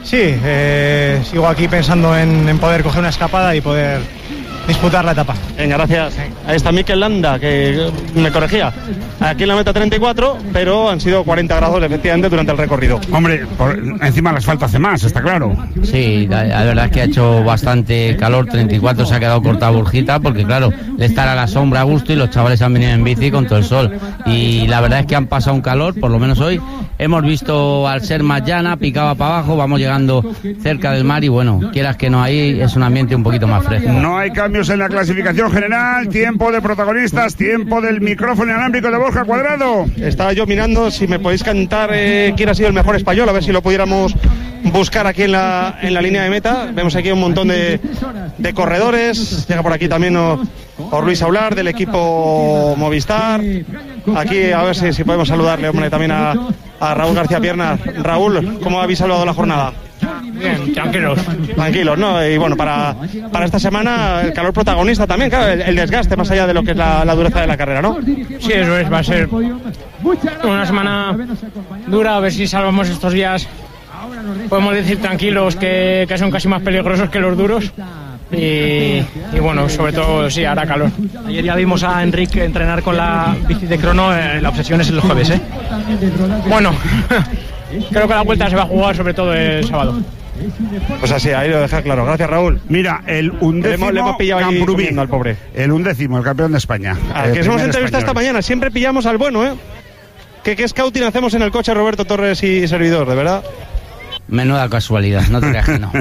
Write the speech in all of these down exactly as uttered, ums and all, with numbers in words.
Sí, eh, sigo aquí pensando en, en poder coger una escapada y poder disputar la etapa. Venga, gracias. Ahí está Mikel Landa, que me corregía. Aquí en la meta treinta y cuatro, pero han sido cuarenta grados efectivamente durante el recorrido. Hombre, por encima el asfalto hace más, está claro. Sí, la, la verdad es que ha hecho bastante calor, treinta y cuatro se ha quedado corta Burjita, porque claro, le estará a la sombra a gusto y los chavales han venido en bici con todo el sol. Y la verdad es que han pasado un calor, por lo menos hoy. Hemos visto, al ser más llana, picaba para abajo, vamos llegando cerca del mar y bueno, quieras que no, ahí es un ambiente un poquito más fresco. No hay cambios en la clasificación general, tiempo de protagonistas, tiempo del micrófono inalámbrico de Borja Cuadrado. Estaba yo mirando si me podéis cantar eh, quién ha sido el mejor español, a ver si lo pudiéramos buscar aquí en la, en la línea de meta. Vemos aquí un montón de, de corredores, llega por aquí también o, por Luis Aular del equipo Movistar. Aquí a ver si, si podemos saludarle, hombre, también a, a Raúl García Piernas. Raúl, ¿cómo habéis saludado la jornada? Bien, tranquilos. Tranquilos, ¿no? Y bueno, para, para esta semana el calor protagonista también, claro, el, el desgaste más allá de lo que es la, la dureza de la carrera, ¿no? Sí, eso es, va a ser una semana dura, a ver si salvamos estos días. Podemos decir tranquilos que, que son casi más peligrosos que los duros. Y, y bueno, sobre todo sí, hará calor. Ayer ya vimos a Enrique entrenar con la bici de crono, eh, la obsesión es el jueves, ¿eh? Bueno, creo que la vuelta se va a jugar sobre todo el sábado. Pues así, ahí lo deja claro. Gracias, Raúl. Mira, el undécimo, le hemos, le hemos pillado ahí comiendo al pobre. El undécimo, el campeón de España. Ah, que hemos entrevistado esta mañana, siempre pillamos al bueno, ¿eh? ¿Qué, qué scouting hacemos en el coche, Roberto Torres y servidor, de verdad? Menuda casualidad, no te creas que no.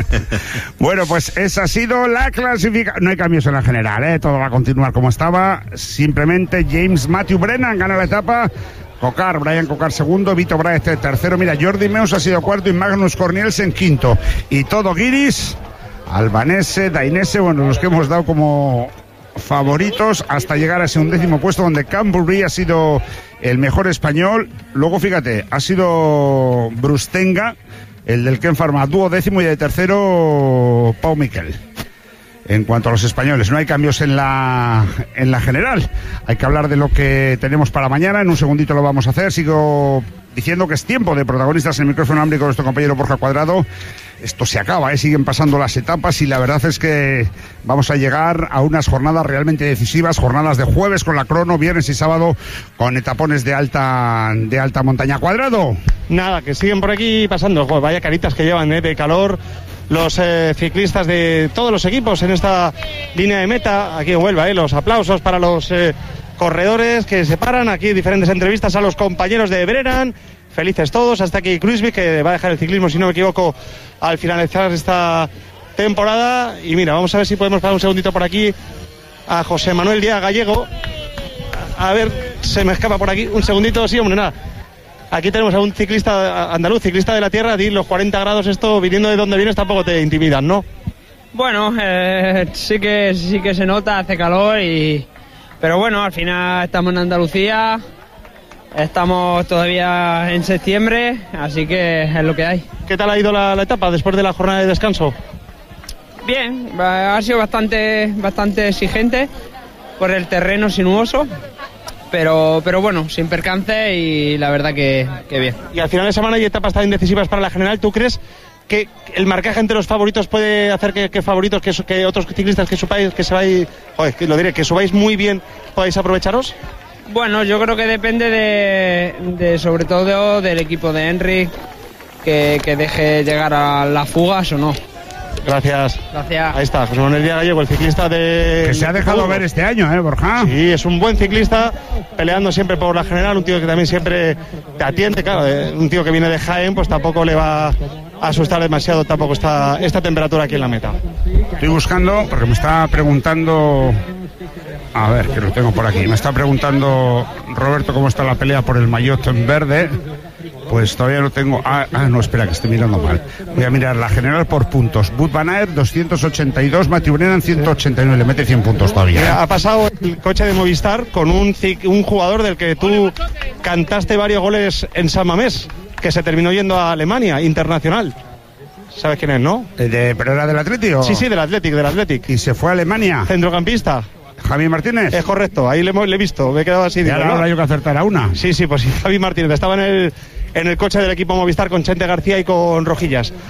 Bueno, pues esa ha sido la clasificación. No hay cambios en la general, ¿eh? Todo va a continuar como estaba. Simplemente James Matthew Brennan gana la etapa. Cocar, Brian Cocar segundo, Vito Brahe tercero. Mira, Jordi Meus ha sido cuarto y Magnus Cornielsen quinto. Y todo Guiris, Albanese, Dainese, bueno, los que hemos dado como favoritos hasta llegar a ese undécimo puesto donde Cambury ha sido el mejor español. Luego, fíjate, ha sido Brustenga, el del Ken Pharma, duodécimo, y de tercero Pau Miquel. En cuanto a los españoles, no hay cambios en la en la general. Hay que hablar de lo que tenemos para mañana. En un segundito lo vamos a hacer. Sigo diciendo que es tiempo de protagonistas en el micrófono inalámbrico de nuestro compañero Borja Cuadrado. Esto se acaba, ¿eh? Siguen pasando las etapas y la verdad es que vamos a llegar a unas jornadas realmente decisivas, jornadas de jueves con la crono, viernes y sábado con etapones de alta de alta montaña. Cuadrado. Nada, que siguen por aquí pasando. Joder, vaya caritas que llevan, ¿eh? De calor los eh, ciclistas de todos los equipos en esta línea de meta. Aquí en Huelva, ¿eh? Los aplausos para los eh, corredores que se paran. Aquí diferentes entrevistas a los compañeros de Brennan. Felices todos, hasta aquí Kruijswijk, que va a dejar el ciclismo, si no me equivoco, al finalizar esta temporada. Y mira, vamos a ver si podemos parar un segundito por aquí a José Manuel Díaz Gallego. A ver, se me escapa por aquí un segundito. Sí, hombre, nada. Aquí tenemos a un ciclista andaluz, ciclista de la tierra. Di, los cuarenta grados, esto, viniendo de donde vienes, tampoco te intimidan, ¿no? Bueno, eh, sí que sí que se nota, hace calor, y pero bueno, al final estamos en Andalucía. Estamos todavía en septiembre, así que es lo que hay. ¿Qué tal ha ido la, la etapa después de la jornada de descanso? Bien, ha sido bastante, bastante exigente por el terreno sinuoso, pero, pero bueno, sin percance y la verdad que, que bien. Y al final de semana hay etapas tan indecisivas para la general. ¿Tú crees que el marcaje entre los favoritos puede hacer que, que favoritos, que, que otros ciclistas que subáis, que se vais, joder, que lo diré, que subáis muy bien, podáis aprovecharos? Bueno, yo creo que depende de, de sobre todo del equipo de Enric, que, que deje llegar a las fugas o no. Gracias. Gracias. Ahí está, José Manuel Díaz Gallego, el ciclista de... Que se ha dejado ver este año, ¿eh, Borja? Sí, es un buen ciclista, peleando siempre por la general, un tío que también siempre te atiende, claro, eh, un tío que viene de Jaén, pues tampoco le va a asustar demasiado tampoco esta, esta temperatura aquí en la meta. Estoy buscando, porque me está preguntando... A ver, que lo tengo por aquí. Me está preguntando Roberto cómo está la pelea por el maillot en verde. Pues todavía no tengo... Ah, ah, no, espera, que estoy mirando mal. Voy a mirar la general por puntos. Wout van Aert, doscientos ochenta y dos, Mathieu Brennan, ciento ochenta y nueve. Le mete cien puntos todavía. Mira, ha pasado el coche de Movistar con un, un jugador del que tú cantaste varios goles en San Mamés, que se terminó yendo a Alemania, internacional. ¿Sabes quién es, no? De, ¿Pero era del Atleti o...? Sí, sí, del Athletic, del Athletic. ¿Y se fue a Alemania? Centrocampista. ¿Javi Martínez? Es correcto, ahí le, le he visto, me he quedado así. Y ahora habrá yo que acertar a una. Sí, sí, pues sí, Javi Martínez. Estaba en el, en el coche del equipo Movistar con Chente García y con Rojillas.